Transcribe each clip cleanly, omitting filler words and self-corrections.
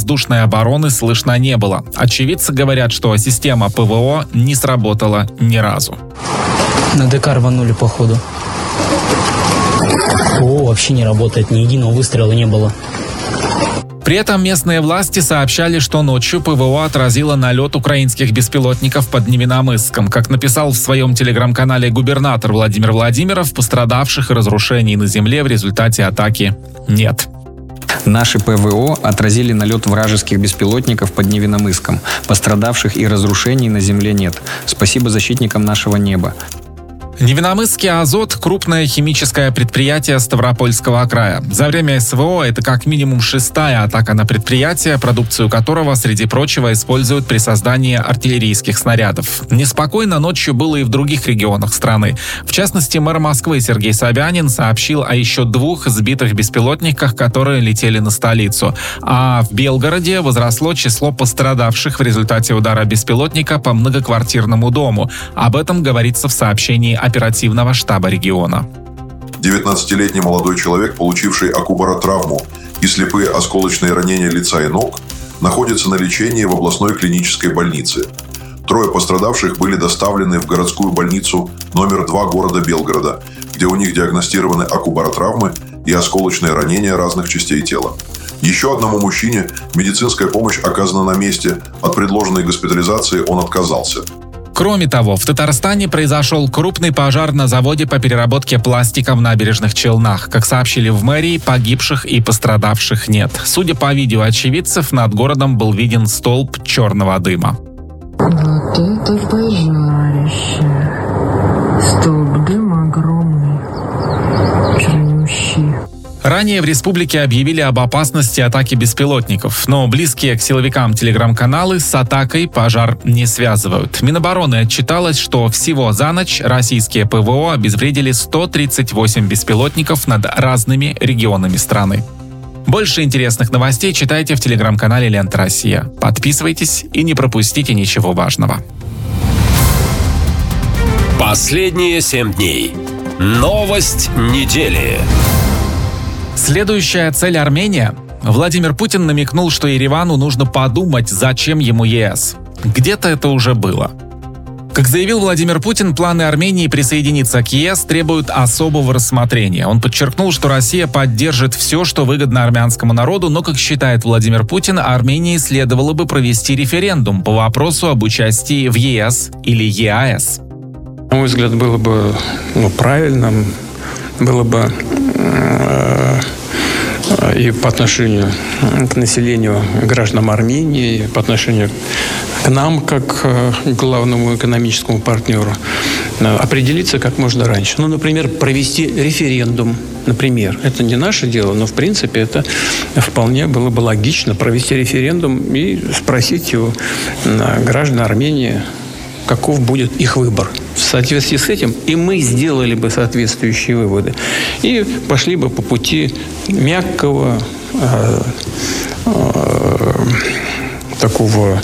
воздушной обороны слышно не было. Очевидцы говорят, что система ПВО не сработала ни разу. На ДК рванули, походу. ПВО вообще не работает, ни единого выстрела не было. При этом местные власти сообщали, что ночью ПВО отразило налет украинских беспилотников под Невиномысском. Как написал в своем телеграм-канале губернатор Владимир Владимиров, пострадавших и разрушений на земле в результате атаки нет. Наши ПВО отразили налет вражеских беспилотников под Невиномысском. Пострадавших и разрушений на земле нет. Спасибо защитникам нашего неба. Невиномысский азот – крупное химическое предприятие Ставропольского края. За время СВО это как минимум 6-я атака на предприятие, продукцию которого, среди прочего, используют при создании артиллерийских снарядов. Неспокойно ночью было и в других регионах страны. В частности, мэр Москвы Сергей Собянин сообщил о еще 2 сбитых беспилотниках, которые летели на столицу. А в Белгороде возросло число пострадавших в результате удара беспилотника по многоквартирному дому. Об этом говорится в сообщении оперативного штаба региона. 19-летний молодой человек, получивший акубаротравму и слепые осколочные ранения лица и ног, находится на лечении в областной клинической больнице. 3 пострадавших были доставлены в городскую больницу номер 2 города Белгорода, где у них диагностированы акубаротравмы и осколочные ранения разных частей тела. Еще одному мужчине медицинская помощь оказана на месте. От предложенной госпитализации он отказался. Кроме того, в Татарстане произошел крупный пожар на заводе по переработке пластика в Набережных Челнах. Как сообщили в мэрии, погибших и пострадавших нет. Судя по видео очевидцев, над городом был виден столб черного дыма. Вот это пожарище. Столб дыма огромный, чернющий. Ранее в республике объявили об опасности атаки беспилотников, но близкие к силовикам телеграм-каналы с атакой пожар не связывают. Минобороны отчиталось, что всего за ночь российские ПВО обезвредили 138 беспилотников над разными регионами страны. Больше интересных новостей читайте в телеграм-канале «Лента Россия». Подписывайтесь и не пропустите ничего важного. Последние 7 дней. Новость недели. Следующая цель Армения. Владимир Путин намекнул, что Еревану нужно подумать, зачем ему ЕС. Где-то это уже было. Как заявил Владимир Путин, планы Армении присоединиться к ЕС требуют особого рассмотрения. Он подчеркнул, что Россия поддержит все, что выгодно армянскому народу, но, как считает Владимир Путин, Армении следовало бы провести референдум по вопросу об участии в ЕС или ЕАЭС. На мой взгляд, было бы правильным, было бы и по отношению к населению, гражданам Армении, и по отношению к нам, как к главному экономическому партнеру, определиться как можно раньше. Например, провести референдум. Например, это не наше дело, но в принципе это вполне было бы логично провести референдум и спросить у граждан Армении, каков будет их выбор. В соответствии с этим и мы сделали бы соответствующие выводы. И пошли бы по пути мягкого, такого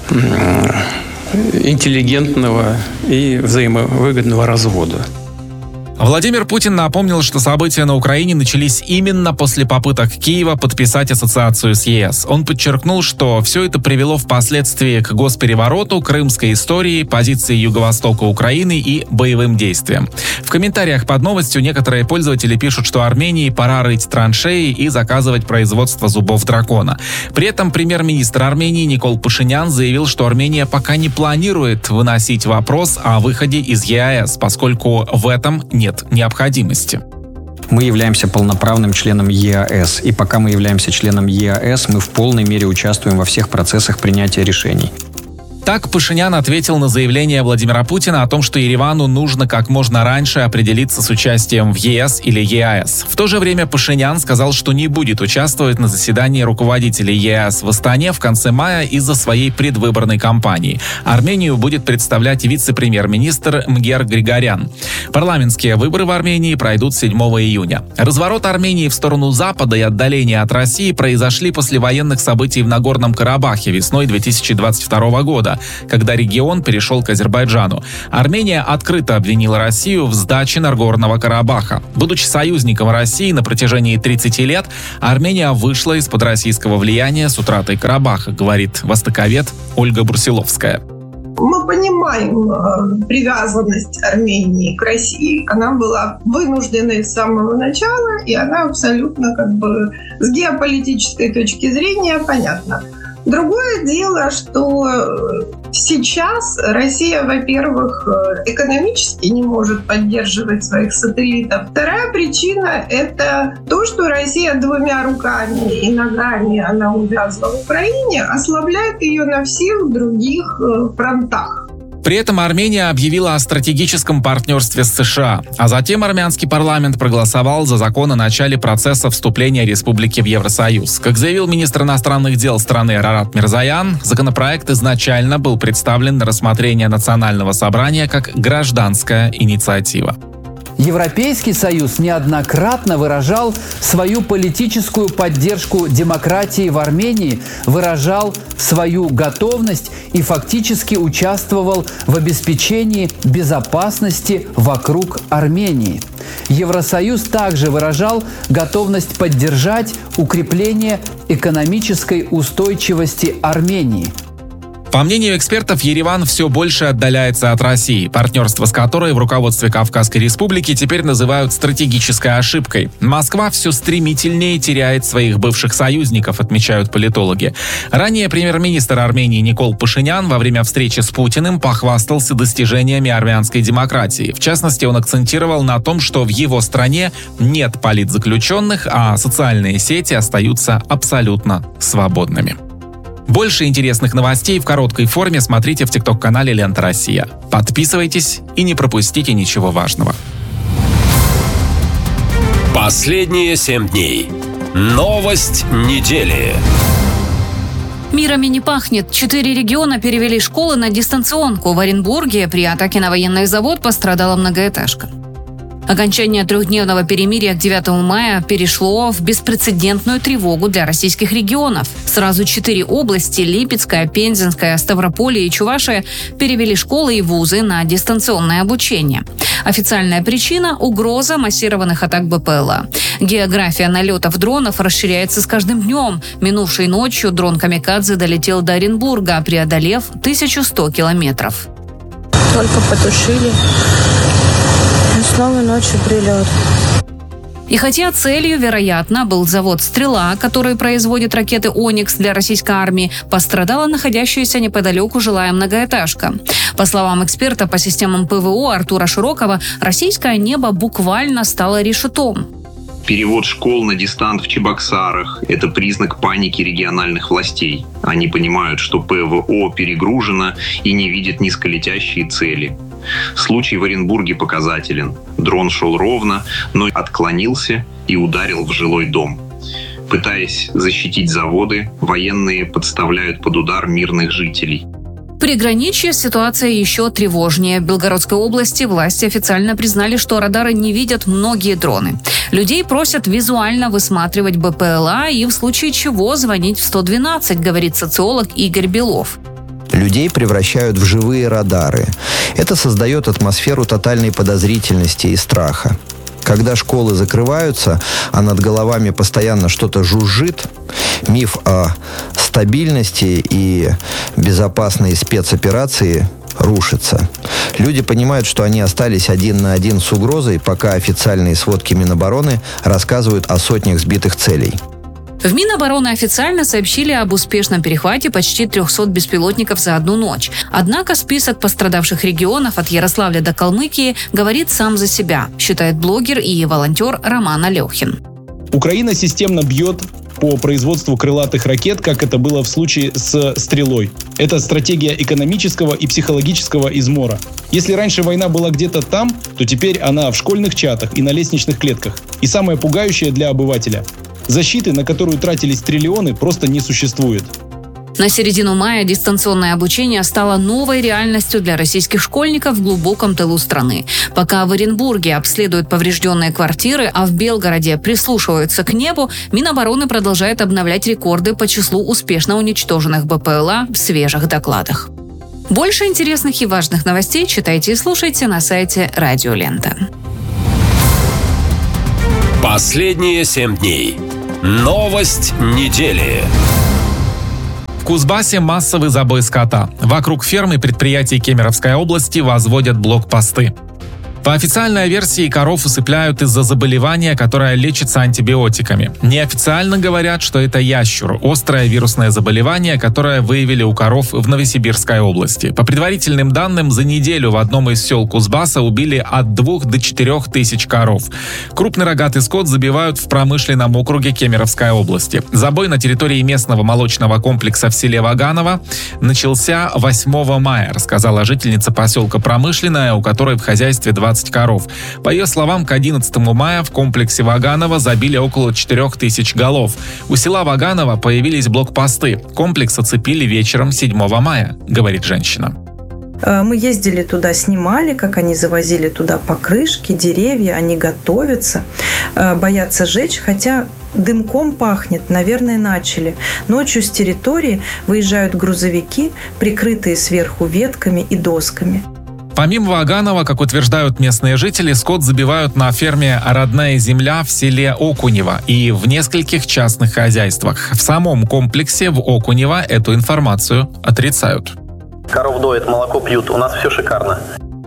интеллигентного и взаимовыгодного развода. Владимир Путин напомнил, что события на Украине начались именно после попыток Киева подписать ассоциацию с ЕС. Он подчеркнул, что все это привело впоследствии к госперевороту, крымской истории, позиции Юго-Востока Украины и боевым действиям. В комментариях под новостью некоторые пользователи пишут, что Армении пора рыть траншеи и заказывать производство зубов дракона. При этом премьер-министр Армении Никол Пашинян заявил, что Армения пока не планирует выносить вопрос о выходе из ЕАЭС, поскольку в этом нет необходимости. Мы являемся полноправным членом ЕАЭС, и пока мы являемся членом ЕАЭС, мы в полной мере участвуем во всех процессах принятия решений. Так Пашинян ответил на заявление Владимира Путина о том, что Еревану нужно как можно раньше определиться с участием в ЕС или ЕАЭС. В то же время Пашинян сказал, что не будет участвовать на заседании руководителей ЕАЭС в Астане в конце мая из-за своей предвыборной кампании. Армению будет представлять вице-премьер-министр Мгер Григорян. Парламентские выборы в Армении пройдут 7 июня. Разворот Армении в сторону Запада и отдаление от России произошли после военных событий в Нагорном Карабахе весной 2022 года. года, когда регион перешел к Азербайджану. Армения открыто обвинила Россию в сдаче Нагорного Карабаха. Будучи союзником России на протяжении 30 лет, Армения вышла из-под российского влияния с утратой Карабаха, говорит востоковед Ольга Брусиловская. Мы понимаем привязанность Армении к России. Она была вынужденной с самого начала, и она абсолютно с геополитической точки зрения понятна. Другое дело, что сейчас Россия, во-первых, экономически не может поддерживать своих сателлитов. Вторая причина – это то, что Россия двумя руками и ногами, она увязла в Украине, ослабляет ее на всех других фронтах. При этом Армения объявила о стратегическом партнерстве с США, а затем армянский парламент проголосовал за закон о начале процесса вступления республики в Евросоюз. Как заявил министр иностранных дел страны Арарат Мирзоян, законопроект изначально был представлен на рассмотрение Национального собрания как гражданская инициатива. Европейский Союз неоднократно выражал свою политическую поддержку демократии в Армении, выражал свою готовность и фактически участвовал в обеспечении безопасности вокруг Армении. Евросоюз также выражал готовность поддержать укрепление экономической устойчивости Армении. По мнению экспертов, Ереван все больше отдаляется от России, партнерство с которой в руководстве Кавказской республики теперь называют стратегической ошибкой. Москва все стремительнее теряет своих бывших союзников, отмечают политологи. Ранее премьер-министр Армении Никол Пашинян во время встречи с Путиным похвастался достижениями армянской демократии. В частности, он акцентировал на том, что в его стране нет политзаключенных, а социальные сети остаются абсолютно свободными. Больше интересных новостей в короткой форме смотрите в ТикТок-канале «Лента Россия». Подписывайтесь и не пропустите ничего важного. Последние 7 дней. Новость недели. Мирами не пахнет. 4 региона перевели школы на дистанционку. В Оренбурге при атаке на военный завод пострадала многоэтажка. Окончание 3-дневного перемирия к 9 мая перешло в беспрецедентную тревогу для российских регионов. Сразу 4 области – Липецкая, Пензенская, Ставрополье и Чувашия – перевели школы и вузы на дистанционное обучение. Официальная причина – угроза массированных атак БПЛА. География налетов дронов расширяется с каждым днем. Минувшей ночью дрон «Камикадзе» долетел до Оренбурга, преодолев 1100 километров. Только потушили. Снова ночью прилет. И хотя целью, вероятно, был завод «Стрела», который производит ракеты «Оникс» для российской армии, пострадала находящаяся неподалеку жилая многоэтажка. По словам эксперта по системам ПВО Артура Широкова, российское небо буквально стало решетом. Перевод школ на дистант в Чебоксарах – это признак паники региональных властей. Они понимают, что ПВО перегружено и не видят низколетящие цели. Случай в Оренбурге показателен. Дрон шел ровно, но отклонился и ударил в жилой дом. Пытаясь защитить заводы, военные подставляют под удар мирных жителей. В приграничье ситуация еще тревожнее. В Белгородской области власти официально признали, что радары не видят многие дроны. Людей просят визуально высматривать БПЛА и в случае чего звонить в 112, говорит социолог Игорь Белов. Людей превращают в живые радары. Это создает атмосферу тотальной подозрительности и страха. Когда школы закрываются, а над головами постоянно что-то жужжит, миф о стабильности и безопасной спецоперации рушится. Люди понимают, что они остались один на один с угрозой, пока официальные сводки Минобороны рассказывают о сотнях сбитых целей. В Минобороны официально сообщили об успешном перехвате почти 300 беспилотников за одну ночь. Однако список пострадавших регионов от Ярославля до Калмыкии говорит сам за себя, считает блогер и волонтер Роман Алехин. Украина системно бьет по производству крылатых ракет, как это было в случае с «Стрелой». Это стратегия экономического и психологического измора. Если раньше война была где-то там, то теперь она в школьных чатах и на лестничных клетках. И самое пугающее для обывателя – защиты, на которую тратились триллионы, просто не существует. На середину мая дистанционное обучение стало новой реальностью для российских школьников в глубоком тылу страны. Пока в Оренбурге обследуют поврежденные квартиры, а в Белгороде прислушиваются к небу, Минобороны продолжает обновлять рекорды по числу успешно уничтоженных БПЛА в свежих докладах. Больше интересных и важных новостей читайте и слушайте на сайте Радио Лента. Последние 7 дней. Новость недели. В Кузбассе массовый забой скота. Вокруг ферм и предприятий Кемеровской области возводят блокпосты. По официальной версии, коров усыпляют из-за заболевания, которое лечится антибиотиками. Неофициально говорят, что это ящур – острое вирусное заболевание, которое выявили у коров в Новосибирской области. По предварительным данным, за неделю в одном из сел Кузбасса убили от 2 до 4 тысяч коров. Крупный рогатый скот забивают в промышленном округе Кемеровской области. Забой на территории местного молочного комплекса в селе Ваганово начался 8 мая, рассказала жительница поселка Промышленное, у которой в хозяйстве 20 коров. По ее словам, к 11 мая в комплексе Ваганово забили около 4 тысяч голов. У села Ваганово появились блокпосты. Комплекс оцепили вечером 7 мая, говорит женщина. Мы ездили туда, снимали, как они завозили туда покрышки, деревья, они готовятся, боятся жечь, хотя дымком пахнет, наверное, начали. Ночью с территории выезжают грузовики, прикрытые сверху ветками и досками. Помимо Ваганова, как утверждают местные жители, скот забивают на ферме «Родная земля» в селе Окунево и в нескольких частных хозяйствах. В самом комплексе в Окунево эту информацию отрицают. Коров доят, молоко пьют, у нас все шикарно.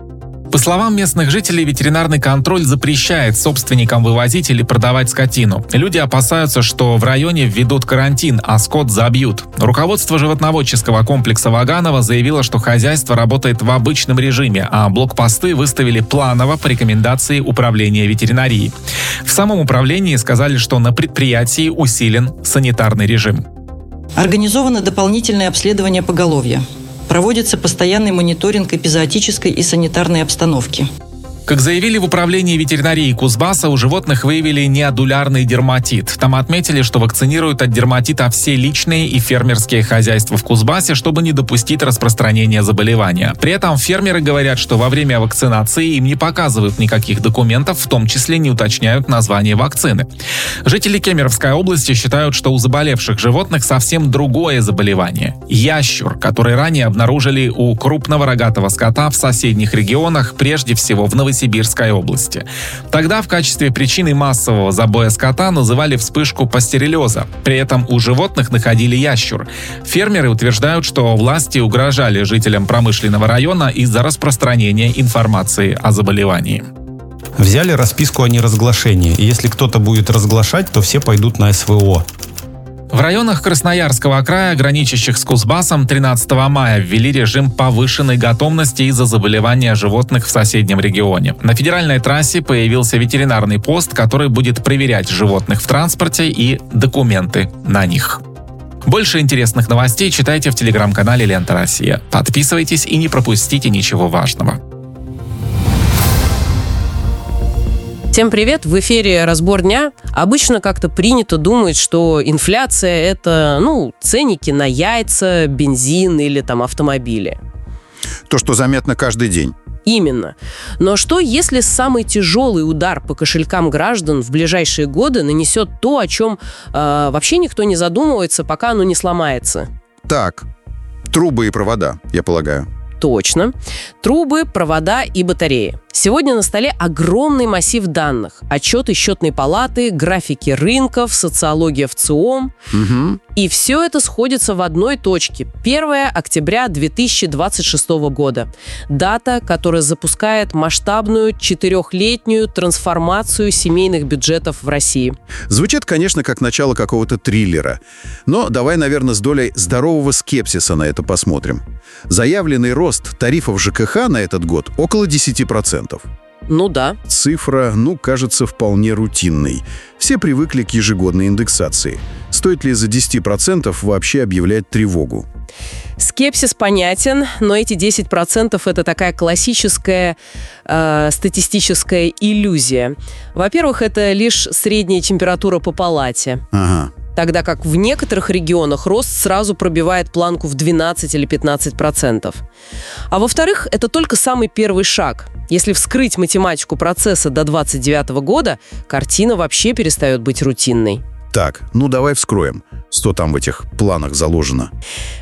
По словам местных жителей, ветеринарный контроль запрещает собственникам вывозить или продавать скотину. Люди опасаются, что в районе введут карантин, а скот забьют. Руководство животноводческого комплекса Ваганова заявило, что хозяйство работает в обычном режиме, а блокпосты выставили планово по рекомендации управления ветеринарии. В самом управлении сказали, что на предприятии усилен санитарный режим. Организовано дополнительное обследование поголовья. Проводится постоянный мониторинг эпизоотической и санитарной обстановки. Как заявили в управлении ветеринарии Кузбасса, у животных выявили неодулярный дерматит. Там отметили, что вакцинируют от дерматита все личные и фермерские хозяйства в Кузбассе, чтобы не допустить распространения заболевания. При этом фермеры говорят, что во время вакцинации им не показывают никаких документов, в том числе не уточняют название вакцины. Жители Кемеровской области считают, что у заболевших животных совсем другое заболевание – ящур, который ранее обнаружили у крупного рогатого скота в соседних регионах, прежде всего в Новосибирской области. Тогда в качестве причины массового забоя скота называли вспышку пастереллеза. При этом у животных находили ящур. Фермеры утверждают, что власти угрожали жителям промышленного района из-за распространения информации о заболевании. Взяли расписку о неразглашении, и если кто-то будет разглашать, то все пойдут на СВО. В районах Красноярского края, граничащих с Кузбассом, 13 мая ввели режим повышенной готовности из-за заболевания животных в соседнем регионе. На федеральной трассе появился ветеринарный пост, который будет проверять животных в транспорте и документы на них. Больше интересных новостей читайте в телеграм-канале «Лента Россия». Подписывайтесь и не пропустите ничего важного. Всем привет! В эфире «Разбор дня». Обычно как-то принято думать, что инфляция – это, ценники на яйца, бензин или автомобили. То, что заметно каждый день. Именно. Но что, если самый тяжелый удар по кошелькам граждан в ближайшие годы нанесет то, о чем вообще никто не задумывается, пока оно не сломается? Так, трубы и провода, я полагаю. Точно. Трубы, провода и батареи. Сегодня на столе огромный массив данных. Отчеты счетной палаты, графики рынков, социология в ЦИОМ. Угу. И все это сходится в одной точке. 1 октября 2026 года. Дата, которая запускает масштабную 4-летнюю трансформацию семейных бюджетов в России. Звучит, конечно, как начало какого-то триллера. Но давай, наверное, с долей здорового скепсиса на это посмотрим. Заявленный рост тарифов ЖКХ на этот год около 10%. Ну да. Цифра, кажется, вполне рутинной. Все привыкли к ежегодной индексации. Стоит ли за 10% вообще объявлять тревогу? Скепсис понятен, но эти 10% – это такая классическая статистическая иллюзия. Во-первых, это лишь средняя температура по палате. Ага. Тогда как в некоторых регионах рост сразу пробивает планку в 12 или 15%. А во-вторых, это только самый первый шаг. Если вскрыть математику процесса до 2029 года, картина вообще перестает быть рутинной. Так, давай вскроем. Что там в этих планах заложено?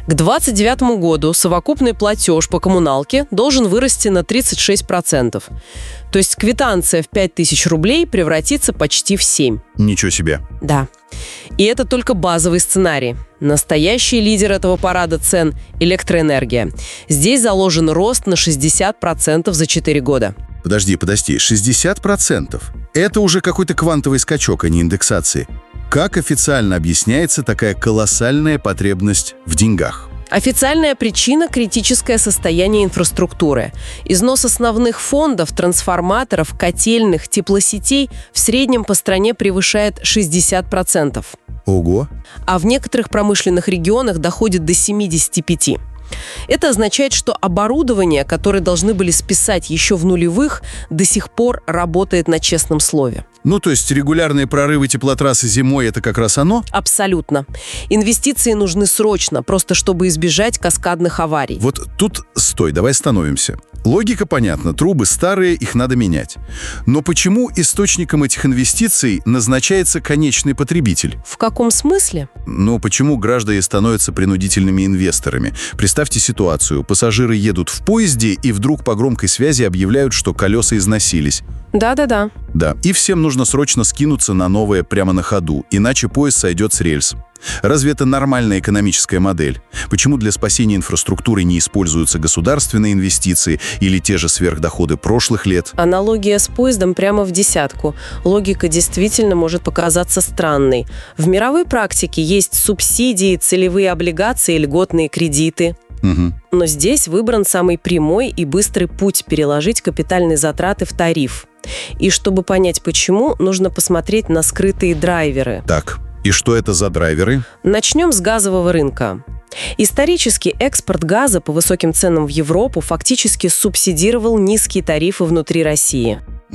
К 2029 году совокупный платеж по коммуналке должен вырасти на 36%. То есть квитанция в 5000 рублей превратится почти в 7. Ничего себе. Да. И это только базовый сценарий. Настоящий лидер этого парада цен – электроэнергия. Здесь заложен рост на 60% за 4 года. Подожди, 60%? Это уже какой-то квантовый скачок, а не индексации. Как официально объясняется такая колоссальная потребность в деньгах? Официальная причина – критическое состояние инфраструктуры. Износ основных фондов, трансформаторов, котельных, теплосетей в среднем по стране превышает 60%. Ого! А в некоторых промышленных регионах доходит до 75%. Это означает, что оборудование, которое должны были списать еще в нулевых, до сих пор работает на честном слове. Ну, то есть регулярные прорывы теплотрассы зимой – это как раз оно? Абсолютно. Инвестиции нужны срочно, просто чтобы избежать каскадных аварий. Вот тут стой, давай остановимся. Логика понятна, трубы старые, их надо менять. Но почему источником этих инвестиций назначается конечный потребитель? В каком смысле? Ну, почему граждане становятся принудительными инвесторами? Представьте ситуацию. Пассажиры едут в поезде и вдруг по громкой связи объявляют, что колеса износились. Да. Да, и всем нужно срочно скинуться на новое прямо на ходу, иначе поезд сойдет с рельс. Разве это нормальная экономическая модель? Почему для спасения инфраструктуры не используются государственные инвестиции или те же сверхдоходы прошлых лет? Аналогия с поездом прямо в десятку. Логика действительно может показаться странной. В мировой практике есть субсидии, целевые облигации, льготные кредиты. Угу. Но здесь выбран самый прямой и быстрый путь переложить капитальные затраты в тариф. И чтобы понять почему, нужно посмотреть на скрытые драйверы. Так. И что это за драйверы? Начнем с газового рынка. Исторически экспорт газа по высоким ценам в Европу фактически субсидировал низкие тарифы внутри России.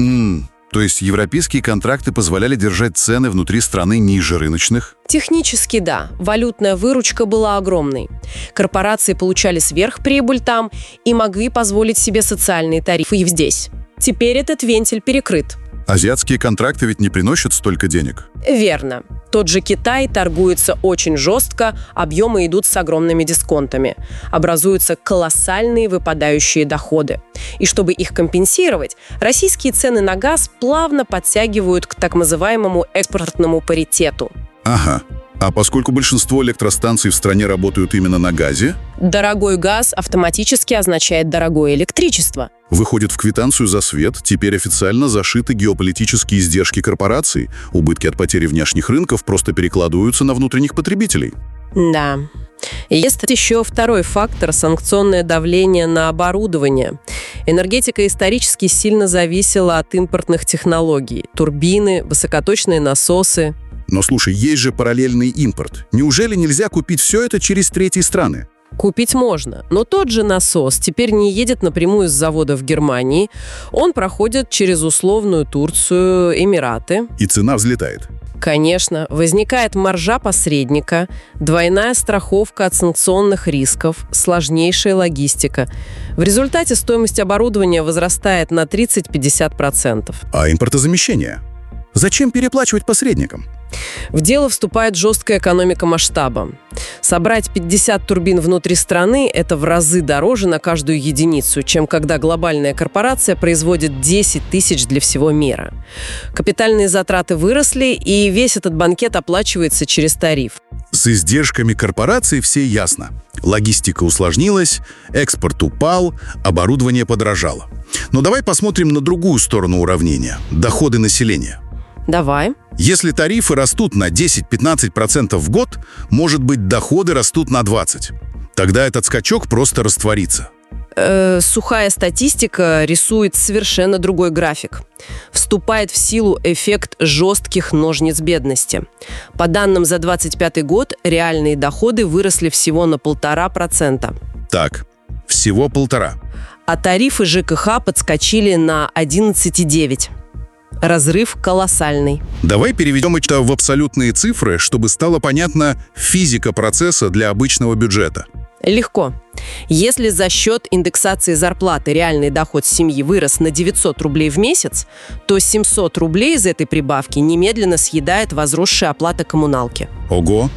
То есть европейские контракты позволяли держать цены внутри страны ниже рыночных? Технически да. Валютная выручка была огромной. Корпорации получали сверхприбыль там и могли позволить себе социальные тарифы и здесь. Теперь этот вентиль перекрыт. Азиатские контракты ведь не приносят столько денег. Верно. Тот же Китай торгуется очень жестко, объемы идут с огромными дисконтами. Образуются колоссальные выпадающие доходы. И чтобы их компенсировать, российские цены на газ плавно подтягивают к так называемому экспортному паритету. Ага. А поскольку большинство электростанций в стране работают именно на газе? Дорогой газ автоматически означает дорогое электричество. Выходит, в квитанцию за свет теперь официально зашиты геополитические издержки корпораций. Убытки от потери внешних рынков просто перекладываются на внутренних потребителей. Да. Есть еще второй фактор – санкционное давление на оборудование. Энергетика исторически сильно зависела от импортных технологий. Турбины, высокоточные насосы. Но слушай, есть же параллельный импорт. Неужели нельзя купить все это через третьи страны? Купить можно, но тот же насос теперь не едет напрямую с завода в Германии. Он проходит через условную Турцию, Эмираты. И цена взлетает. Конечно, возникает маржа посредника, двойная страховка от санкционных рисков, сложнейшая логистика. В результате стоимость оборудования возрастает на 30-50%. А импортозамещение? Зачем переплачивать посредникам? В дело вступает жесткая экономика масштаба. Собрать 50 турбин внутри страны – это в разы дороже на каждую единицу, чем когда глобальная корпорация производит 10 тысяч для всего мира. Капитальные затраты выросли, и весь этот банкет оплачивается через тариф. С издержками корпораций все ясно. Логистика усложнилась, экспорт упал, оборудование подорожало. Но давай посмотрим на другую сторону уравнения – доходы населения. Давай. Если тарифы растут на 10-15% в год, может быть, доходы растут на 20%. Тогда этот скачок просто растворится. Сухая статистика рисует совершенно другой график. Вступает в силу эффект жестких ножниц бедности. По данным за 2025 год, реальные доходы выросли всего на 1,5%. Так, всего 1,5%. А тарифы ЖКХ подскочили на 11,9%. Разрыв колоссальный. Давай переведем это в абсолютные цифры, чтобы стало понятна физика процесса для обычного бюджета. Легко. Если за счет индексации зарплаты реальный доход семьи вырос на 900 рублей в месяц, то 700 рублей из этой прибавки немедленно съедает возросшая оплата коммуналки. Ого!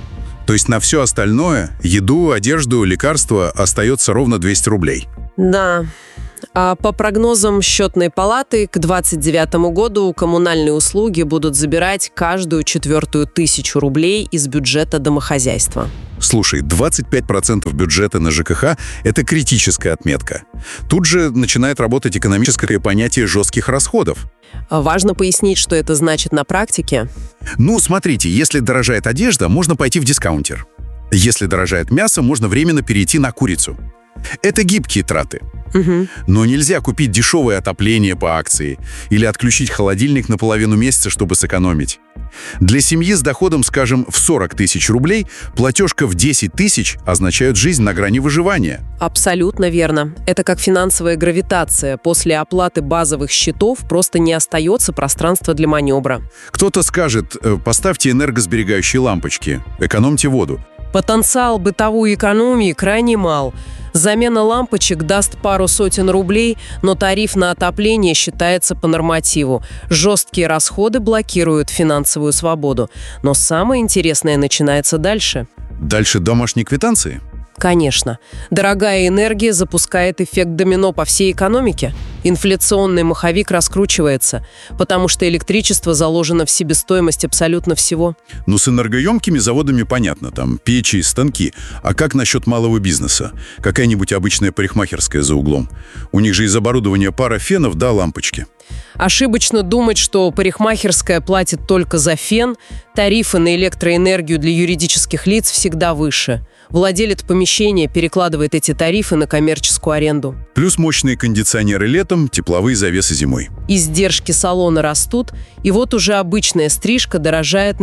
То есть на все остальное, еду, одежду, лекарства, остается ровно 200 рублей. Да. А по прогнозам счетной палаты, к 2029 году коммунальные услуги будут забирать каждую 400 тысячу рублей из бюджета домохозяйства. Слушай, 25% бюджета на ЖКХ – это критическая отметка. Тут же начинает работать экономическое понятие жестких расходов. Важно пояснить, что это значит на практике. Ну, смотрите, если дорожает одежда, можно пойти в дискаунтер. Если дорожает мясо, можно временно перейти на курицу. Это гибкие траты. Но нельзя купить дешевое отопление по акции или отключить холодильник на половину месяца, чтобы сэкономить. Для семьи с доходом, скажем, в 40 тысяч рублей платежка в 10 тысяч означает жизнь на грани выживания. Абсолютно верно. Это как финансовая гравитация. После оплаты базовых счетов просто не остается пространства для маневра. Кто-то скажет: поставьте энергосберегающие лампочки, экономьте воду. Потенциал бытовой экономии крайне мал. Замена лампочек даст пару сотен рублей, но тариф на отопление считается по нормативу. Жесткие расходы блокируют финансовую свободу. Но самое интересное начинается дальше. Дальше домашней квитанции? Конечно. Дорогая энергия запускает эффект домино по всей экономике. Инфляционный маховик раскручивается, потому что электричество заложено в себестоимость абсолютно всего. Ну, с энергоемкими заводами понятно, там печи, станки. А как насчет малого бизнеса? Какая-нибудь обычная парикмахерская за углом. У них же из оборудования пара фенов да лампочки. Ошибочно думать, что парикмахерская платит только за фен. Тарифы на электроэнергию для юридических лиц всегда выше. Владелец помещения перекладывает эти тарифы на коммерческую аренду. Плюс мощные кондиционеры летом, тепловые завесы зимой. Издержки салона растут, и вот уже обычная стрижка дорожает на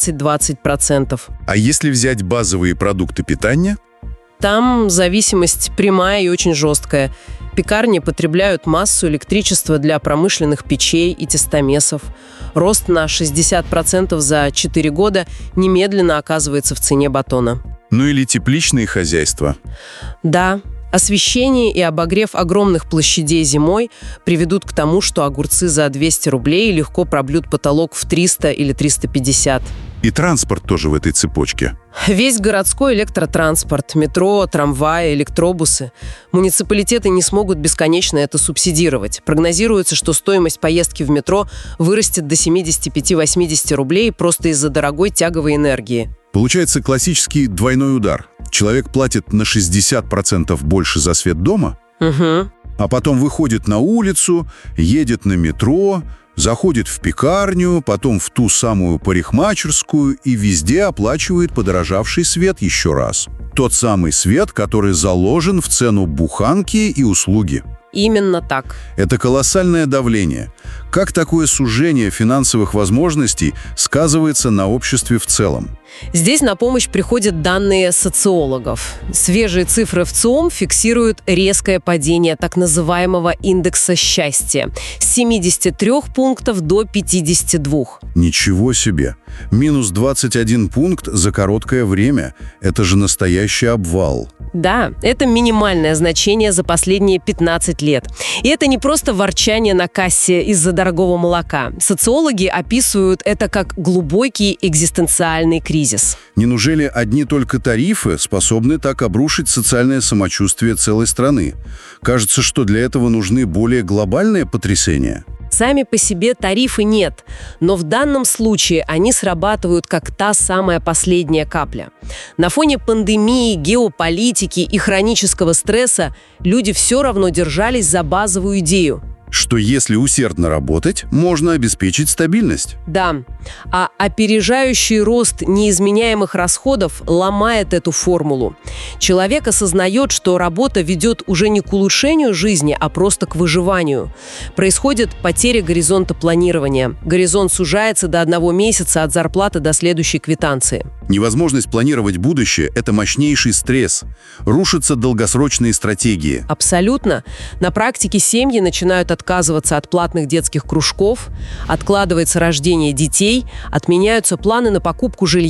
15-20%. А если взять базовые продукты питания? Там зависимость прямая и очень жесткая. Пекарни потребляют массу электричества для промышленных печей и тестомесов. Рост на 60% за 4 года немедленно оказывается в цене батона. Ну или тепличные хозяйства. Да, освещение и обогрев огромных площадей зимой приведут к тому, что огурцы за 200 рублей легко пробьют потолок в 300 или 350. И транспорт тоже в этой цепочке. Весь городской электротранспорт, метро, трамваи, электробусы. Муниципалитеты не смогут бесконечно это субсидировать. Прогнозируется, что стоимость поездки в метро вырастет до 75-80 рублей просто из-за дорогой тяговой энергии. Получается классический двойной удар. Человек платит на 60% больше за свет дома, а потом выходит на улицу, едет на метро, заходит в пекарню, потом в ту самую парикмахерскую и везде оплачивает подорожавший свет еще раз. Тот самый свет, который заложен в цену буханки и услуги. Именно так. Это колоссальное давление. Как такое сужение финансовых возможностей сказывается на обществе в целом? Здесь на помощь приходят данные социологов. Свежие цифры в ЦИОМ фиксируют резкое падение так называемого индекса счастья с 73 пунктов до 52. Ничего себе! Минус 21 пункт за короткое время. Это же настоящий обвал. Да, это минимальное значение за последние 15 лет. И это не просто ворчание на кассе из-за дорогого молока. Социологи описывают это как глубокий экзистенциальный кризис. Неужели одни только тарифы способны так обрушить социальное самочувствие целой страны? Кажется, что для этого нужны более глобальные потрясения. Сами по себе тарифы нет, но в данном случае они срабатывают как та самая последняя капля. На фоне пандемии, геополитики и хронического стресса люди все равно держались за базовую идею. Что если усердно работать, можно обеспечить стабильность. Да, а опережающий рост неизменяемых расходов ломает эту формулу. Человек осознает, что работа ведет уже не к улучшению жизни, а просто к выживанию. Происходит потеря горизонта планирования. Горизонт сужается до 1 месяца от зарплаты до следующей квитанции. Невозможность планировать будущее – это мощнейший стресс. Рушатся долгосрочные стратегии. Абсолютно. На практике семьи начинают отказываться от платных детских кружков, откладывается рождение детей, отменяются планы на покупку жилья.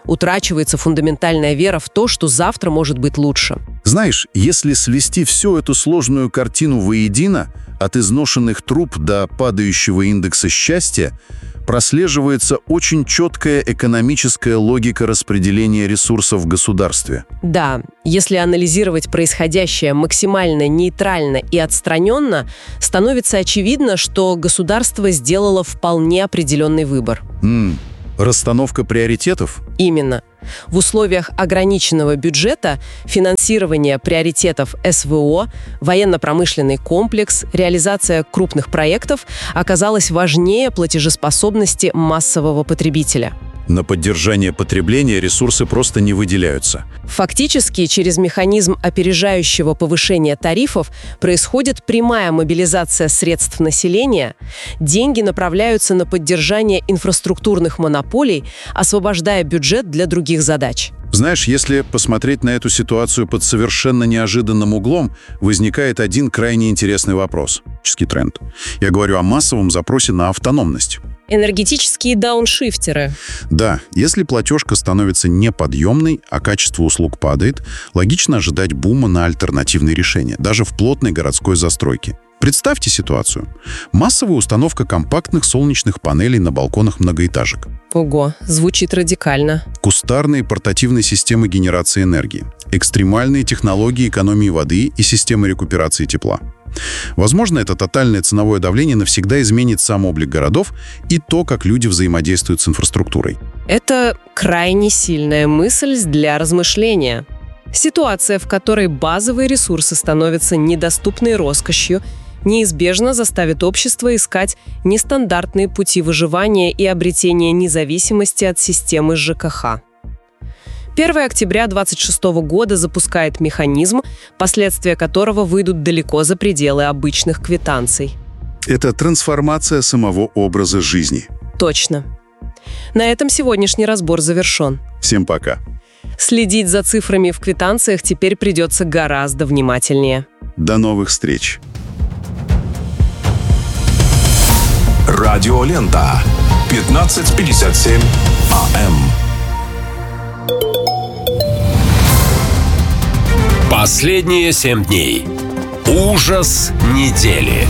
Утрачивается фундаментальная вера в то, что завтра может быть лучше. Знаешь, если свести всю эту сложную картину воедино, от изношенных труб до падающего индекса счастья, прослеживается очень четкая экономическая логика распределения ресурсов в государстве. Да, если анализировать происходящее максимально нейтрально и отстраненно, становится очевидно, что государство сделало вполне определенный выбор. Расстановка приоритетов? Именно. В условиях ограниченного бюджета финансирование приоритетов СВО, военно-промышленный комплекс, реализация крупных проектов оказалось важнее платежеспособности массового потребителя. На поддержание потребления ресурсы просто не выделяются. Фактически, через механизм опережающего повышения тарифов происходит прямая мобилизация средств населения, деньги направляются на поддержание инфраструктурных монополий, освобождая бюджет для других задач. Знаешь, если посмотреть на эту ситуацию под совершенно неожиданным углом, возникает один крайне интересный вопрос. Тренд. Я говорю о массовом запросе на автономность. Энергетические дауншифтеры. Да, если платежка становится неподъемной, а качество услуг падает, логично ожидать бума на альтернативные решения, даже в плотной городской застройке. Представьте ситуацию. Массовая установка компактных солнечных панелей на балконах многоэтажек. Ого, звучит радикально. Кустарные портативные системы генерации энергии. Экстремальные технологии экономии воды и системы рекуперации тепла. Возможно, это тотальное ценовое давление навсегда изменит сам облик городов и то, как люди взаимодействуют с инфраструктурой. Это крайне сильная мысль для размышления. Ситуация, в которой базовые ресурсы становятся недоступной роскошью, неизбежно заставит общество искать нестандартные пути выживания и обретения независимости от системы ЖКХ. 1 октября 2026 года запускает механизм, последствия которого выйдут далеко за пределы обычных квитанций. Это трансформация самого образа жизни. Точно. На этом сегодняшний разбор завершен. Всем пока. Следить за цифрами в квитанциях теперь придется гораздо внимательнее. До новых встреч. Радиолента. 15:57 АМ. Последние 7 дней. Ужас недели.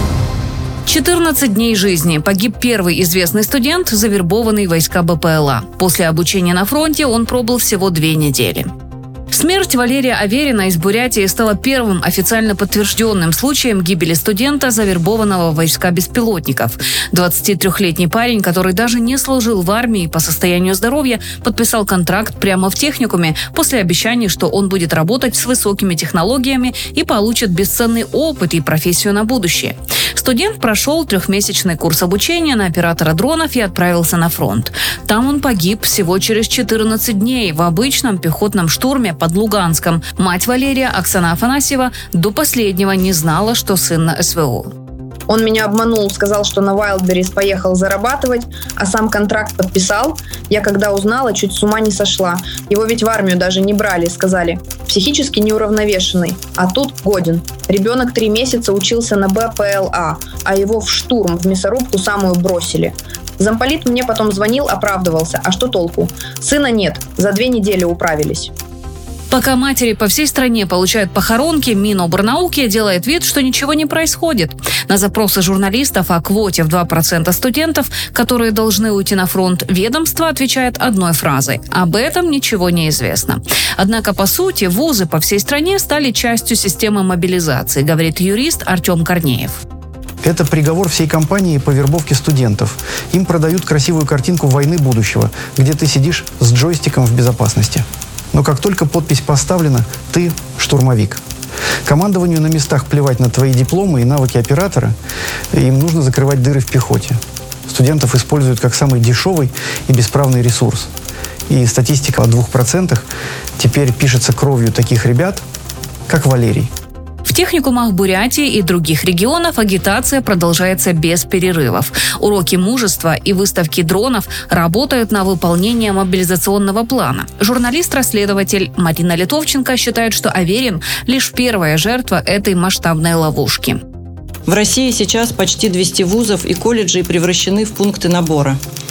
14 дней жизни. Погиб первый известный студент, завербованный в войска БПЛА. После обучения на фронте он пробыл всего 2 недели. Смерть Валерия Аверина из Бурятии стала первым официально подтвержденным случаем гибели студента, завербованного в войска беспилотников. 23-летний парень, который даже не служил в армии по состоянию здоровья, подписал контракт прямо в техникуме после обещаний, что он будет работать с высокими технологиями и получит бесценный опыт и профессию на будущее. Студент прошел 3-месячный курс обучения на оператора дронов и отправился на фронт. Там он погиб всего через 14 дней в обычном пехотном штурме под Луганском. Мать Валерия, Оксана Афанасьева, до последнего не знала, что сын на СВО. Он меня обманул, сказал, что на Wildberries поехал зарабатывать, а сам контракт подписал. Я когда узнала, чуть с ума не сошла. Его ведь в армию даже не брали, сказали. Психически неуравновешенный, а тут годен. Ребенок 3 месяца учился на БПЛА, а его в штурм, в мясорубку самую бросили. Замполит мне потом звонил, оправдывался. А что толку? Сына нет, за 2 недели управились. Пока матери по всей стране получают похоронки, Миноборнауки делает вид, что ничего не происходит. На запросы журналистов о квоте в 2% студентов, которые должны уйти на фронт, ведомство отвечает одной фразой: об этом ничего не известно. Однако, по сути, вузы по всей стране стали частью системы мобилизации, говорит юрист Артем Корнеев. Это приговор всей кампании по вербовке студентов. Им продают красивую картинку войны будущего, где ты сидишь с джойстиком в безопасности. Но как только подпись поставлена, ты штурмовик. Командованию на местах плевать на твои дипломы и навыки оператора. Им нужно закрывать дыры в пехоте. Студентов используют как самый дешевый и бесправный ресурс. И статистика о 2% теперь пишется кровью таких ребят, как Валерий. В техникумах Бурятии и других регионов агитация продолжается без перерывов. Уроки мужества и выставки дронов работают на выполнение мобилизационного плана. Журналист-расследователь Марина Литовченко считает, что Аверин – лишь первая жертва этой масштабной ловушки. В России сейчас почти 200 вузов и колледжей превращены в пункты набора.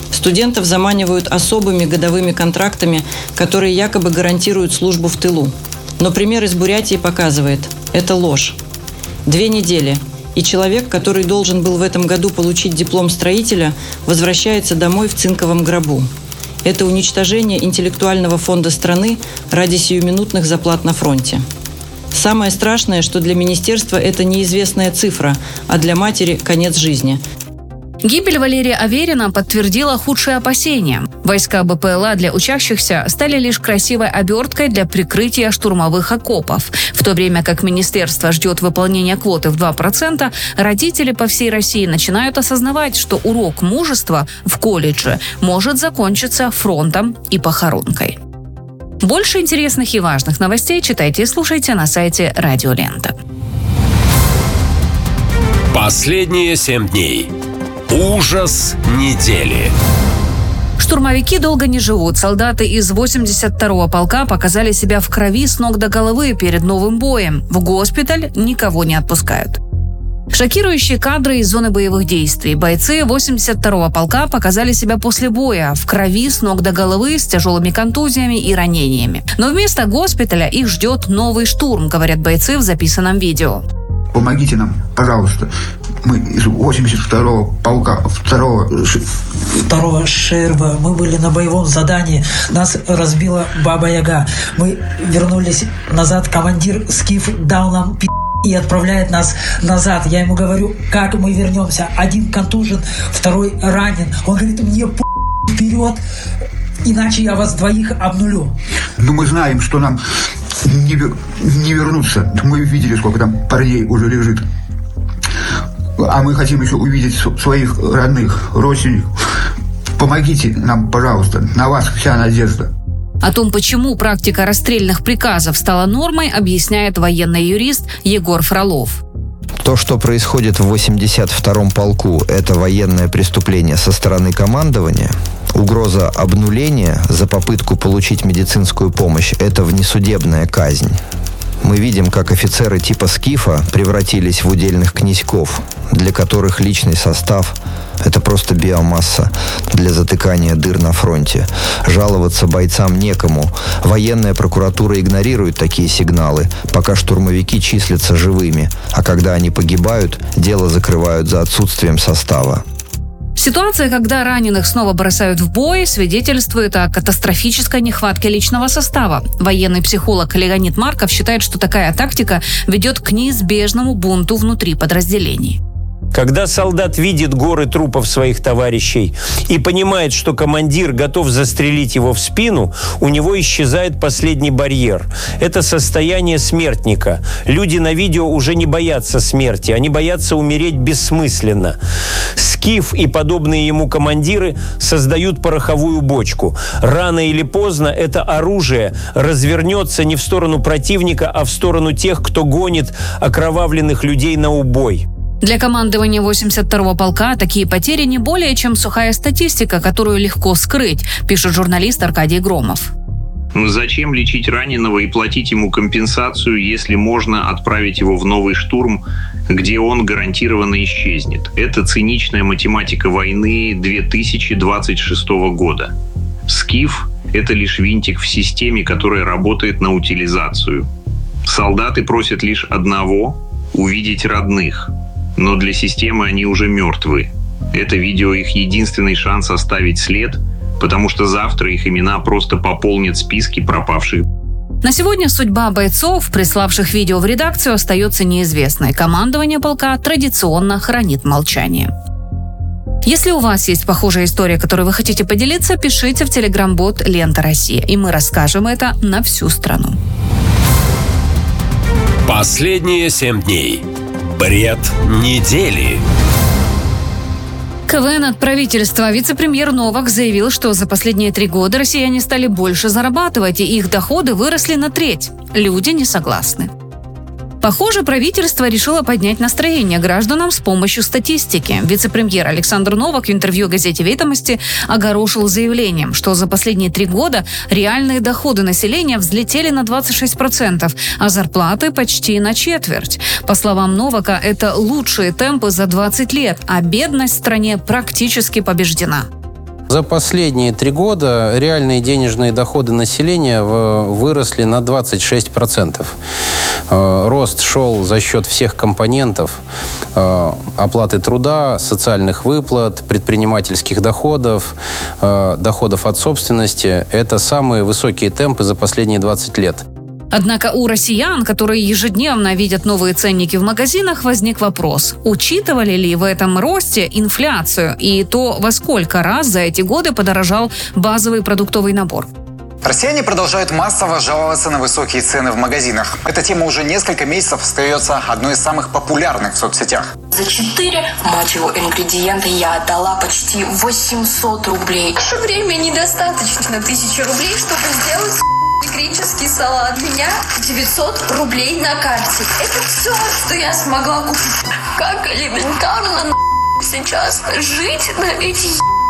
Студентов заманивают особыми годовыми контрактами, которые якобы гарантируют службу в тылу. Но пример из Бурятии показывает – это ложь. 2 недели, и человек, который должен был в этом году получить диплом строителя, возвращается домой в цинковом гробу. Это уничтожение интеллектуального фонда страны ради сиюминутных заплат на фронте. Самое страшное, что для министерства это неизвестная цифра, а для матери – конец жизни. Гибель Валерия Аверина подтвердила худшие опасения. Войска БПЛА для учащихся стали лишь красивой оберткой для прикрытия штурмовых окопов. В то время как министерство ждет выполнения квоты в 2%, родители по всей России начинают осознавать, что урок мужества в колледже может закончиться фронтом и похоронкой. Больше интересных и важных новостей читайте и слушайте на сайте Радио Лента. Последние 7 дней. Ужас недели. Штурмовики долго не живут. Солдаты из 82-го полка показали себя в крови с ног до головы перед новым боем. В госпиталь никого не отпускают. Шокирующие кадры из зоны боевых действий. Бойцы 82-го полка показали себя после боя в крови с ног до головы с тяжелыми контузиями и ранениями. Но вместо госпиталя их ждет новый штурм, говорят бойцы в записанном видео. Помогите нам, пожалуйста. Мы из 82-го полка, 2-го ШРБ. Мы были на боевом задании. Нас разбила Баба Яга. Мы вернулись назад. Командир Скиф дал нам и отправляет нас назад. Я ему говорю, как мы вернемся. Один контужен, второй ранен. Он говорит, мне вперед, иначе я вас 2 обнулю. Ну, мы знаем, что нам не вернуться. Мы видели, сколько там парней уже лежит. А мы хотим еще увидеть своих родных, родственников. Помогите нам, пожалуйста. На вас вся надежда. О том, почему практика расстрельных приказов стала нормой, объясняет военный юрист Егор Фролов. То, что происходит в 82-м полку, это военное преступление со стороны командования. Угроза обнуления за попытку получить медицинскую помощь – это внесудебная казнь. Мы видим, как офицеры типа Скифа превратились в удельных князьков, для которых личный состав – это просто биомасса для затыкания дыр на фронте. Жаловаться бойцам некому. Военная прокуратура игнорирует такие сигналы, пока штурмовики числятся живыми, а когда они погибают, дело закрывают за отсутствием состава. Ситуация, когда раненых снова бросают в бой, свидетельствует о катастрофической нехватке личного состава. Военный психолог Леонид Марков считает, что такая тактика ведет к неизбежному бунту внутри подразделений. Когда солдат видит горы трупов своих товарищей и понимает, что командир готов застрелить его в спину, у него исчезает последний барьер. Это состояние смертника. Люди на видео уже не боятся смерти, они боятся умереть бессмысленно. Скиф и подобные ему командиры создают пороховую бочку. Рано или поздно это оружие развернется не в сторону противника, а в сторону тех, кто гонит окровавленных людей на убой. Для командования 82-го полка такие потери не более чем сухая статистика, которую легко скрыть, пишет журналист Аркадий Громов. Зачем лечить раненого и платить ему компенсацию, если можно отправить его в новый штурм, где он гарантированно исчезнет? Это циничная математика войны 2026 года. Скиф – это лишь винтик в системе, которая работает на утилизацию. Солдаты просят лишь одного – увидеть родных. Но для системы они уже мертвы. Это видео их единственный шанс оставить след, потому что завтра их имена просто пополнят списки пропавших. На сегодня судьба бойцов, приславших видео в редакцию, остается неизвестной. Командование полка традиционно хранит молчание. Если у вас есть похожая история, которой вы хотите поделиться, пишите в телеграм-бот «Лента Россия», и мы расскажем это на всю страну. Последние 7 дней. Бред недели. КВН от правительства. Вице-премьер Новак заявил, что за последние 3 года россияне стали больше зарабатывать, и их доходы выросли на 1/3. Люди не согласны. Похоже, правительство решило поднять настроение гражданам с помощью статистики. Вице-премьер Александр Новак в интервью газете «Ведомости» огорошил заявлением, что за последние 3 года реальные доходы населения взлетели на 26%, а зарплаты почти на 1/4. По словам Новака, это лучшие темпы за 20 лет, а бедность в стране практически побеждена. За последние 3 года реальные денежные доходы населения выросли на 26%. Рост шел за счет всех компонентов: оплаты труда, социальных выплат, предпринимательских доходов, доходов от собственности. Это самые высокие темпы за последние 20 лет. Однако у россиян, которые ежедневно видят новые ценники в магазинах, возник вопрос: учитывали ли в этом росте инфляцию и то, во сколько раз за эти годы подорожал базовый продуктовый набор? Россияне продолжают массово жаловаться на высокие цены в магазинах. Эта тема уже несколько месяцев остается одной из самых популярных в соцсетях. За 4, мать его, ингредиента я отдала почти 800 рублей. В наше время недостаточно 1000 рублей, чтобы сделать греческий салат. У меня 900 рублей на карте. Это все, что я смогла купить. Как элементарно сейчас жить на эти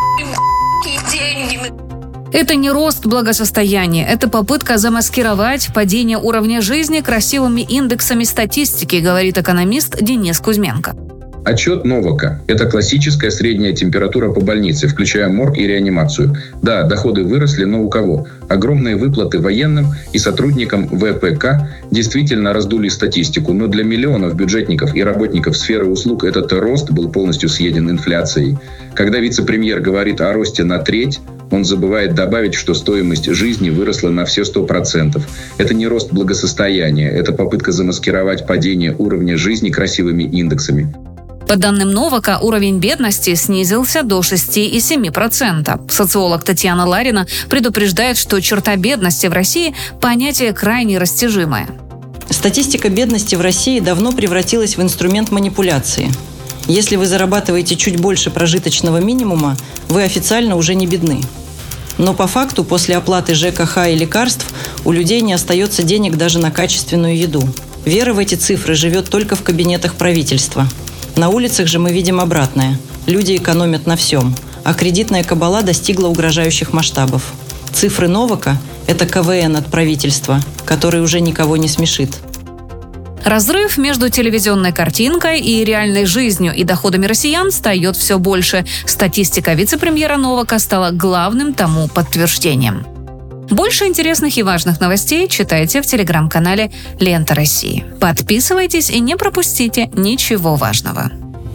деньги. Это не рост благосостояния, это попытка замаскировать падение уровня жизни красивыми индексами статистики, говорит экономист Денис Кузьменко. Отчет Новака – это классическая средняя температура по больнице, включая морг и реанимацию. Да, доходы выросли, но у кого? Огромные выплаты военным и сотрудникам ВПК действительно раздули статистику, но для миллионов бюджетников и работников сферы услуг этот рост был полностью съеден инфляцией. Когда вице-премьер говорит о росте на треть, он забывает добавить, что стоимость жизни выросла на все 100%. Это не рост благосостояния, это попытка замаскировать падение уровня жизни красивыми индексами. По данным Новака, уровень бедности снизился до 6,7%. Социолог Татьяна Ларина предупреждает, что черта бедности в России – понятие крайне растяжимое. Статистика бедности в России давно превратилась в инструмент манипуляции. Если вы зарабатываете чуть больше прожиточного минимума, вы официально уже не бедны. Но по факту после оплаты ЖКХ и лекарств у людей не остается денег даже на качественную еду. Вера в эти цифры живет только в кабинетах правительства. На улицах же мы видим обратное. Люди экономят на всем, а кредитная кабала достигла угрожающих масштабов. Цифры Новака – это КВН от правительства, который уже никого не смешит. Разрыв между телевизионной картинкой и реальной жизнью и доходами россиян встает все больше. Статистика вице-премьера Новака стала главным тому подтверждением. Больше интересных и важных новостей читайте в телеграм-канале «Лента России». Подписывайтесь и не пропустите ничего важного.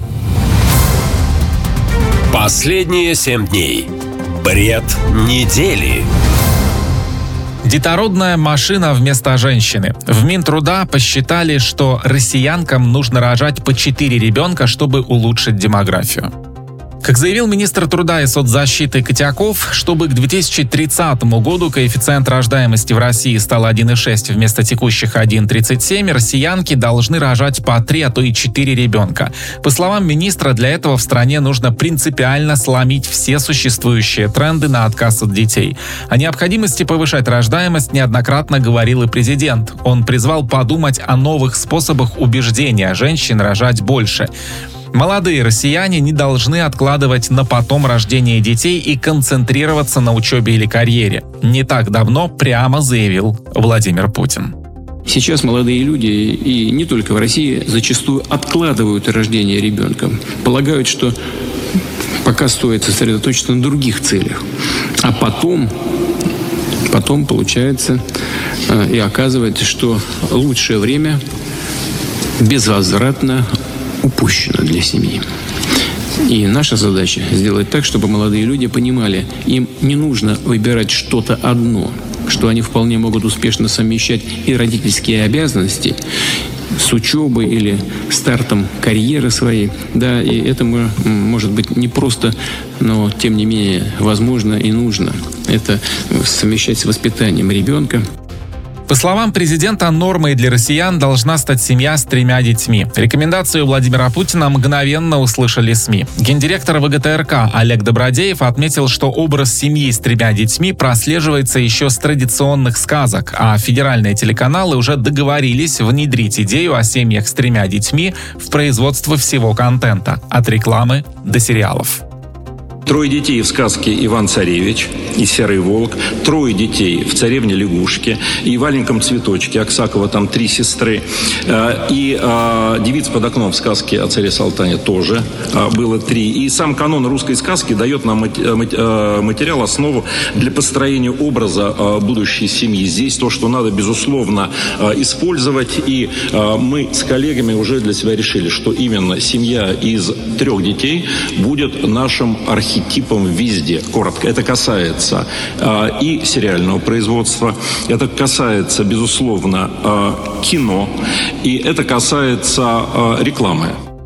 Последние 7 дней. Бред недели. Детородная машина вместо женщины. В Минтруда посчитали, что россиянкам нужно рожать по 4 ребенка, чтобы улучшить демографию. Как заявил министр труда и соцзащиты Котяков, чтобы к 2030 году коэффициент рождаемости в России стал 1,6 вместо текущих 1,37, россиянки должны рожать по 3, а то и 4 ребенка. По словам министра, для этого в стране нужно принципиально сломить все существующие тренды на отказ от детей. О необходимости повышать рождаемость неоднократно говорил и президент. Он призвал подумать о новых способах убеждения женщин рожать больше. Молодые россияне не должны откладывать на потом рождение детей и концентрироваться на учебе или карьере. Не так давно прямо заявил Владимир Путин. Сейчас молодые люди, и не только в России, зачастую откладывают рождение ребенка. Полагают, что пока стоит сосредоточиться на других целях. А потом получается и оказывается, что лучшее время безвозвратно упущено для семьи. И наша задача сделать так, чтобы молодые люди понимали, им не нужно выбирать что-то одно, что они вполне могут успешно совмещать и родительские обязанности с учебой или стартом карьеры своей. Да, и это может быть не просто, но тем не менее возможно и нужно. Это совмещать с воспитанием ребенка. По словам президента, нормой для россиян должна стать семья с 3 детьми. Рекомендацию Владимира Путина мгновенно услышали СМИ. Гендиректор ВГТРК Олег Добродеев отметил, что образ семьи с 3 детьми прослеживается еще с традиционных сказок, а федеральные телеканалы уже договорились внедрить идею о семьях с 3 детьми в производство всего контента, от рекламы до сериалов. 3 детей в сказке «Иван-Царевич» и «Серый волк», 3 детей в «Царевне лягушке» и «Валеньком цветочке». Аксакова там 3 сестры. И «Девиц под окном» в сказке о царе Салтане тоже было 3. И сам канон русской сказки дает нам материал, основу для построения образа будущей семьи. Здесь то, что надо, безусловно, использовать. И мы с коллегами уже для себя решили, что именно семья из 3 детей будет нашим архетипом везде. Коротко. Это касается и сериального производства, это касается, безусловно, кино, и это касается рекламы.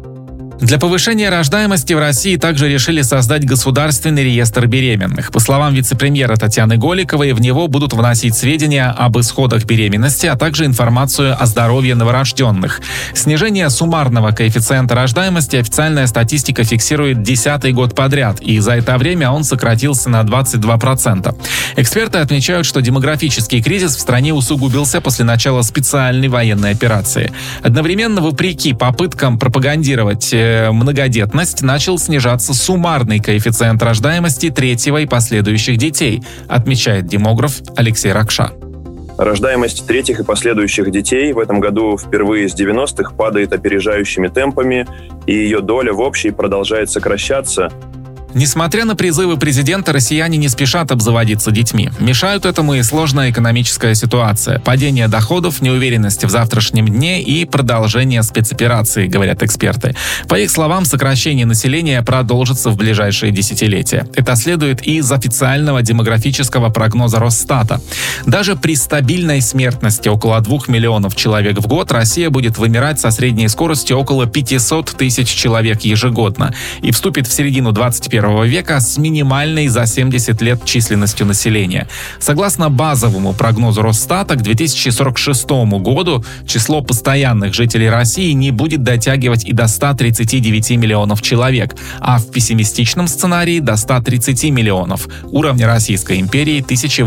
Для повышения рождаемости в России также решили создать государственный реестр беременных. По словам вице-премьера Татьяны Голиковой, в него будут вносить сведения об исходах беременности, а также информацию о здоровье новорожденных. Снижение суммарного коэффициента рождаемости официальная статистика фиксирует 10-й год подряд, и за это время он сократился на 22%. Эксперты отмечают, что демографический кризис в стране усугубился после начала специальной военной операции. Одновременно, вопреки попыткам пропагандировать многодетность, начал снижаться суммарный коэффициент рождаемости 3-го и последующих детей, отмечает демограф Алексей Ракша. Рождаемость 3-х и последующих детей в этом году впервые с 90-х падает опережающими темпами, и ее доля в общей продолжает сокращаться. Несмотря на призывы президента, россияне не спешат обзаводиться детьми. Мешают этому и сложная экономическая ситуация, падение доходов, неуверенность в завтрашнем дне и продолжение спецоперации, говорят эксперты. По их словам, сокращение населения продолжится в ближайшие десятилетия. Это следует и из официального демографического прогноза Росстата. Даже при стабильной смертности около 2 миллионов человек в год Россия будет вымирать со средней скоростью около 500 тысяч человек ежегодно и вступит в середину 21 века с минимальной за 70 лет численностью населения. Согласно базовому прогнозу Росстата, к 2046 году число постоянных жителей России не будет дотягивать и до 139 миллионов человек, а в пессимистичном сценарии до 130 миллионов, уровня Российской империи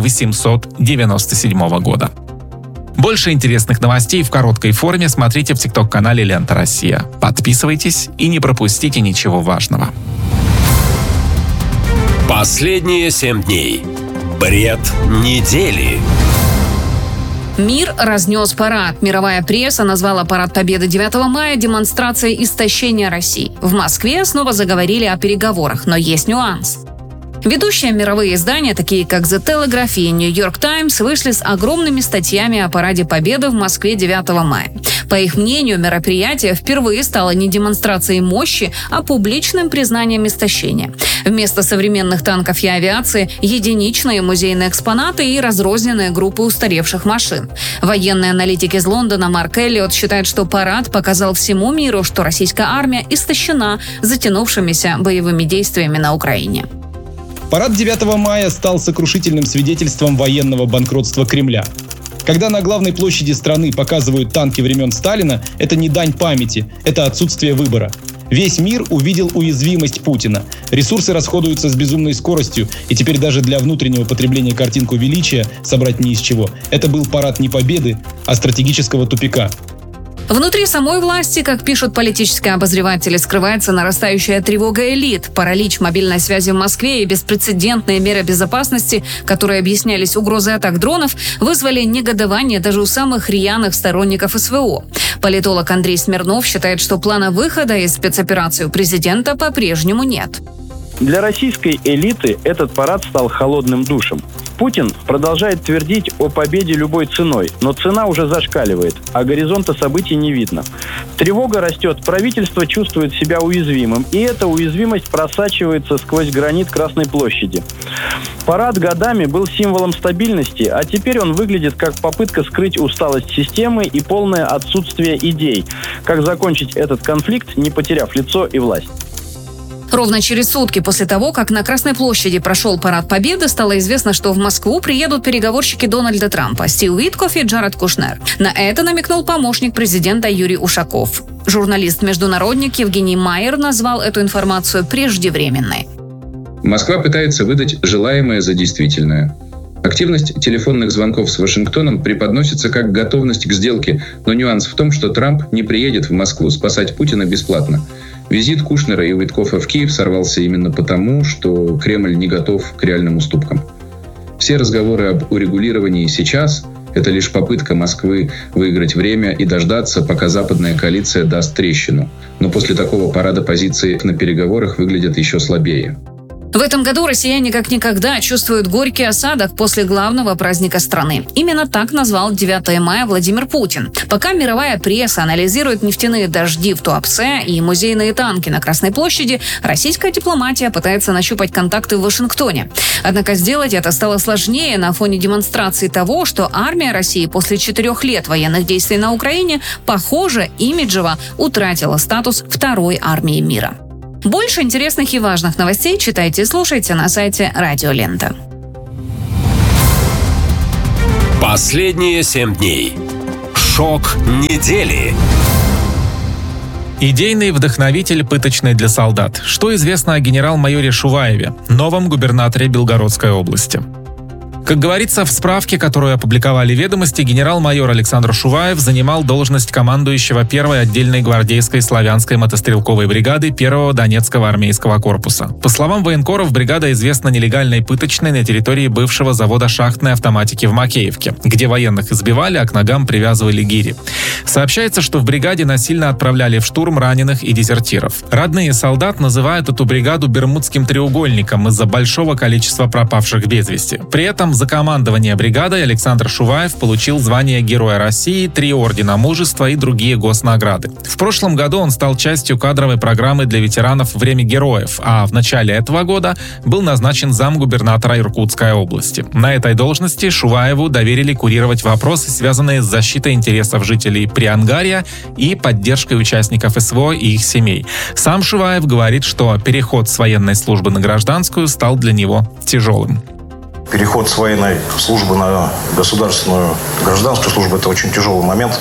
1897 года. Больше интересных новостей в короткой форме смотрите в ТикТок-канале «Лента Россия». Подписывайтесь и не пропустите ничего важного. Последние 7 дней. Бред недели. Мир разнес парад. Мировая пресса назвала парад Победы 9 мая демонстрацией истощения России. В Москве снова заговорили о переговорах, но есть нюанс. Ведущие мировые издания, такие как The Telegraph и New York Times, вышли с огромными статьями о параде Победы в Москве 9 мая. По их мнению, мероприятие впервые стало не демонстрацией мощи, а публичным признанием истощения. Вместо современных танков и авиации – единичные музейные экспонаты и разрозненные группы устаревших машин. Военный аналитик из Лондона Марк Эллиот считает, что парад показал всему миру, что российская армия истощена затянувшимися боевыми действиями на Украине. Парад 9 мая стал сокрушительным свидетельством военного банкротства Кремля. Когда на главной площади страны показывают танки времен Сталина, это не дань памяти, это отсутствие выбора. Весь мир увидел уязвимость Путина. Ресурсы расходуются с безумной скоростью, и теперь даже для внутреннего потребления картинку величия собрать не из чего. Это был парад не победы, а стратегического тупика. Внутри самой власти, как пишут политические обозреватели, скрывается нарастающая тревога элит, паралич мобильной связи в Москве и беспрецедентные меры безопасности, которые объяснялись угрозой атак дронов, вызвали негодование даже у самых рьяных сторонников СВО. Политолог Андрей Смирнов считает, что плана выхода из спецоперации у президента по-прежнему нет. Для российской элиты этот парад стал холодным душем. Путин продолжает твердить о победе любой ценой, но цена уже зашкаливает, а горизонта событий не видно. Тревога растет, правительство чувствует себя уязвимым, и эта уязвимость просачивается сквозь гранит Красной площади. Парад годами был символом стабильности, а теперь он выглядит как попытка скрыть усталость системы и полное отсутствие идей, как закончить этот конфликт, не потеряв лицо и власть. Ровно через сутки после того, как на Красной площади прошел парад Победы, стало известно, что в Москву приедут переговорщики Дональда Трампа Стив Уиткоф и Джаред Кушнер. На это намекнул помощник президента Юрий Ушаков. Журналист-международник Евгений Майер назвал эту информацию преждевременной. Москва пытается выдать желаемое за действительное. Активность телефонных звонков с Вашингтоном преподносится как готовность к сделке, но нюанс в том, что Трамп не приедет в Москву спасать Путина бесплатно. Визит Кушнера и Войткофа в Киев сорвался именно потому, что Кремль не готов к реальным уступкам. Все разговоры об урегулировании сейчас – это лишь попытка Москвы выиграть время и дождаться, пока западная коалиция даст трещину. Но после такого парада позиции на переговорах выглядят еще слабее. В этом году россияне как никогда чувствуют горький осадок после главного праздника страны. Именно так назвал 9 мая Владимир Путин. Пока мировая пресса анализирует нефтяные дожди в Туапсе и музейные танки на Красной площади, российская дипломатия пытается нащупать контакты в Вашингтоне. Однако сделать это стало сложнее на фоне демонстрации того, что армия России после 4 лет военных действий на Украине, похоже, имиджево утратила статус второй армии мира. Больше интересных и важных новостей читайте и слушайте на сайте Радио Лента. Последние 7 дней. Шок недели. Идейный вдохновитель пыточный для солдат. Что известно о генерал-майоре Шуваеве, новом губернаторе Белгородской области? Как говорится в справке, которую опубликовали «Ведомости», генерал-майор Александр Шуваев занимал должность командующего 1-й отдельной гвардейской славянской мотострелковой бригады 1-го Донецкого армейского корпуса. По словам военкоров, бригада известна нелегальной пыточной на территории бывшего завода шахтной автоматики в Макеевке, где военных избивали, а к ногам привязывали гири. Сообщается, что в бригаде насильно отправляли в штурм раненых и дезертиров. Родные солдат называют эту бригаду Бермудским треугольником из-за большого количества пропавших без вести. При этом за командование бригадой Александр Шуваев получил звание Героя России, 3 ордена Мужества и другие госнаграды. В прошлом году он стал частью кадровой программы для ветеранов «Время героев», а в начале этого года был назначен замгубернатора Иркутской области. На этой должности Шуваеву доверили курировать вопросы, связанные с защитой интересов жителей Приангарья и поддержкой участников СВО и их семей. Сам Шуваев говорит, что переход с военной службы на гражданскую стал для него тяжелым. Переход с военной службы на государственную гражданскую службу – это очень тяжелый момент.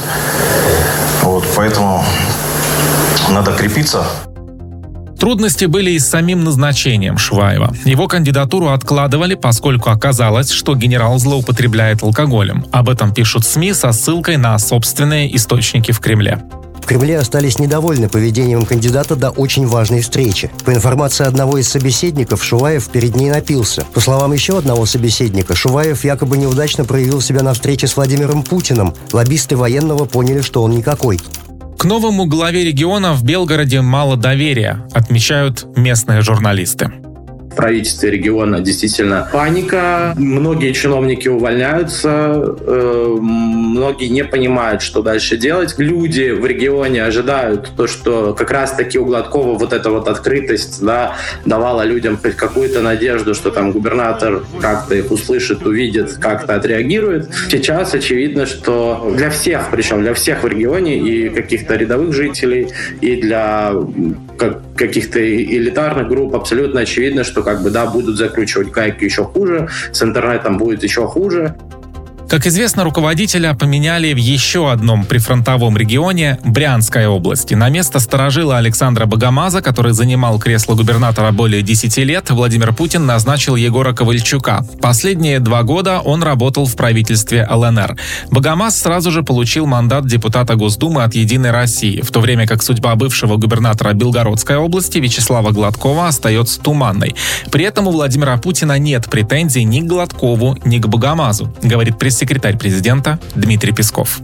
Поэтому надо крепиться. Трудности были и с самим назначением Шуваева. Его кандидатуру откладывали, поскольку оказалось, что генерал злоупотребляет алкоголем. Об этом пишут СМИ со ссылкой на собственные источники в Кремле. В Кремле остались недовольны поведением кандидата до очень важной встречи. По информации одного из собеседников, Шуваев перед ней напился. По словам еще одного собеседника, Шуваев якобы неудачно проявил себя на встрече с Владимиром Путиным. Лоббисты военного поняли, что он никакой. К новому главе региона в Белгороде мало доверия, отмечают местные журналисты. В правительстве региона действительно паника. Многие чиновники увольняются, многие не понимают, что дальше делать. Люди в регионе ожидают то, что как раз-таки у Гладкова эта открытость давала людям хоть какую-то надежду, что там губернатор как-то их услышит, увидит, как-то отреагирует. Сейчас очевидно, что для всех, причем для всех в регионе, и каких-то рядовых жителей, и для каких-то элитарных групп абсолютно очевидно, что будут закручивать гайки еще хуже, с интернетом будет еще хуже. Как известно, руководителя поменяли в еще одном прифронтовом регионе – Брянской области. На место старожила Александра Богомаза, который занимал кресло губернатора более 10 лет, Владимир Путин назначил Егора Ковальчука. Последние 2 года он работал в правительстве ЛНР. Богомаз сразу же получил мандат депутата Госдумы от «Единой России», в то время как судьба бывшего губернатора Белгородской области Вячеслава Гладкова остается туманной. При этом у Владимира Путина нет претензий ни к Гладкову, ни к Богомазу, говорит пресс-секретарь президента Дмитрий Песков.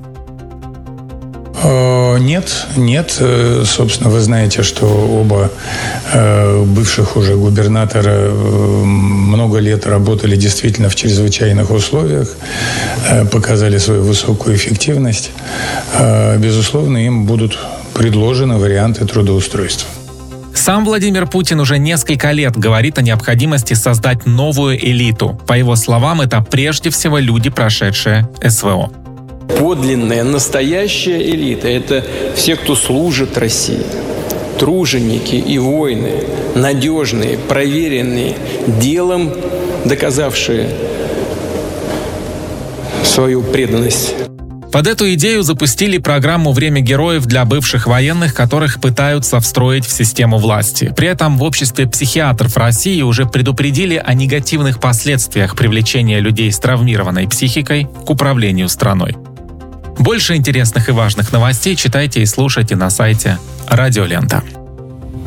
Нет. Собственно, вы знаете, что оба бывших уже губернатора много лет работали действительно в чрезвычайных условиях, показали свою высокую эффективность. Безусловно, им будут предложены варианты трудоустройства. Сам Владимир Путин уже несколько лет говорит о необходимости создать новую элиту. По его словам, это прежде всего люди, прошедшие СВО. Подлинная, настоящая элита – это все, кто служит России. Труженики и воины, надежные, проверенные, делом доказавшие свою преданность. Под эту идею запустили программу «Время героев» для бывших военных, которых пытаются встроить в систему власти. При этом в обществе психиатров России уже предупредили о негативных последствиях привлечения людей с травмированной психикой к управлению страной. Больше интересных и важных новостей читайте и слушайте на сайте Радио Лента.